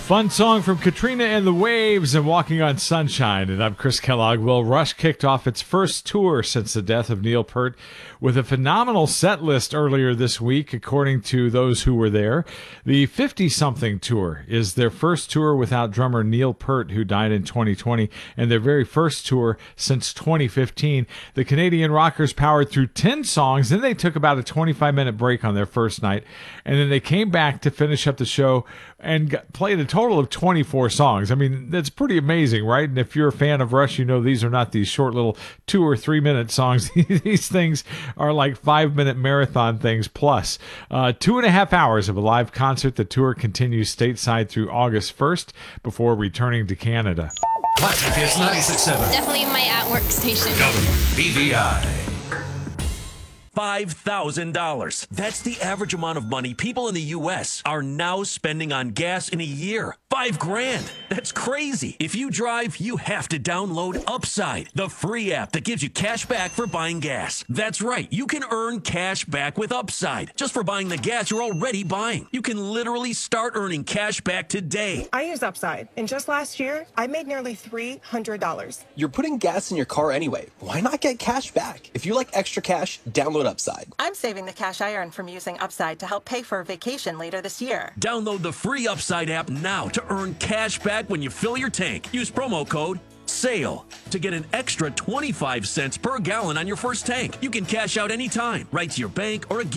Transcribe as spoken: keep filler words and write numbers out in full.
Fun song from Katrina and the Waves and Walking on Sunshine. And I'm Chris Kellogg. Well, Rush kicked off its first tour since the death of Neil Peart with a phenomenal set list earlier this week, according to those who were there. The fifty-something tour is their first tour without drummer Neil Peart, who died in twenty twenty, and their very first tour since twenty fifteen. The Canadian rockers powered through ten songs, then they took about a twenty-five minute break on their first night, and then they came back to finish up the show and got, played a total of twenty-four songs. I mean, that's pretty amazing, right? And if you're a fan of Rush, you know these are not these short little two or three minute songs. These things are like five minute marathon things plus. Uh, two and a half hours of a live concert. The tour continues stateside through August first before returning to Canada. Classic Hits ninety-six point seven. Definitely my at-work station. W B V I. five thousand dollars. That's the average amount of money people in the U S are now spending on gas in a year. Five grand. That's crazy. If you drive, you have to download Upside, the free app that gives you cash back for buying gas. That's right. You can earn cash back with Upside just for buying the gas you're already buying. You can literally start earning cash back today. I use Upside, and just last year, I made nearly three hundred dollars. You're putting gas in your car anyway. Why not get cash back? If you like extra cash, download Upside. I'm saving the cash I earn from using Upside to help pay for a vacation later this year. Download the free Upside app now to earn cash back when you fill your tank. Use promo code SALE to get an extra twenty-five cents per gallon on your first tank. You can cash out anytime, right to your bank or a